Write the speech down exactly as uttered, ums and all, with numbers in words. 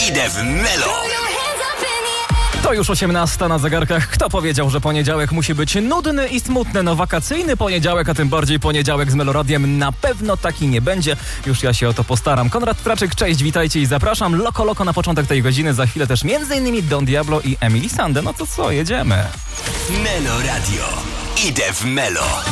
Idę w Melo. To już osiemnasta na zegarkach. Kto powiedział, że poniedziałek musi być nudny i smutny? No wakacyjny poniedziałek, a tym bardziej poniedziałek z Meloradiem na pewno taki nie będzie. Już ja się o to postaram. Konrad Traczyk, cześć, witajcie i zapraszam. Loko Loko na początek tej godziny. Za chwilę też między innymi Don Diablo i Emily Sandé. No to co, jedziemy. Melo Radio. Idę w Melo.